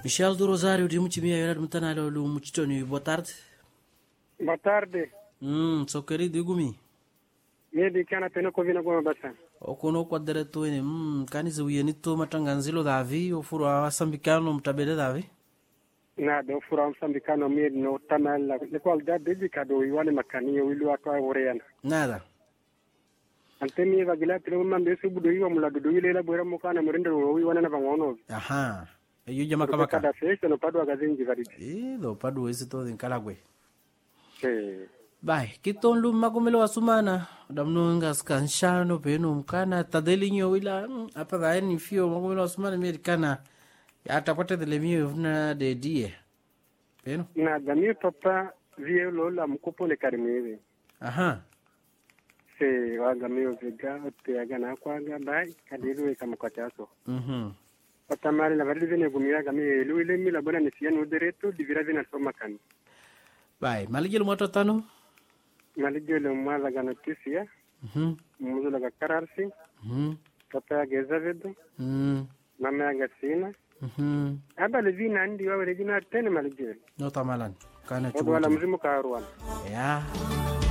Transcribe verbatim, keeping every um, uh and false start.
Michel do Rosário de Mutimia, era muito na hora do Muchitoni. Boa tarde. Boa tarde. Hum, sou querido Igumi. Me dedichiamo a te no covino come basta. O kono kwa direto ene, hum, kaniza uyenito matanganzilo davi, o furo a sambicano mtabele davi? Nada, o furo a sambicano me no tamala, le qualità dedicado iwane makani o ilu akwa oreana. Nada. Ante mi vagila tilo mambe su budo iwa mula dudu ile la bora mukana murende o iwane na bangono. Aha. Eyo jama kama ka. Kada fecha no padwa gazingi vari. Eh, do padu ese todo en Calagüe. Eh. Bai, kiton lu magumelo asumana, damno ngas kanshano peno mkana tadelinyo wila apa vaeni fio magumelo asumana americana. Ya tapate de lemio na de die. Peno? Na dami papa vie lo la mkopo le karimeve. Aha. Se waga mio vega te aga na kwa ga bai kadiru e kama kwa chaso. Mhm. Patamari la vari vene gumia ga mi lu ile mi la bona nisiano diretto di vira vena soma kan. Bai, maligelo moto tano. Maligelo mala ga notisia. Mhm. Muzo la kararsi. Mhm. Papa ga zavedo. Mhm. Mama ga sina. Mhm. Aba le vina andi wa regina tene maligelo. No tamalan. Kana Odo wala mzimu karuan. Ya.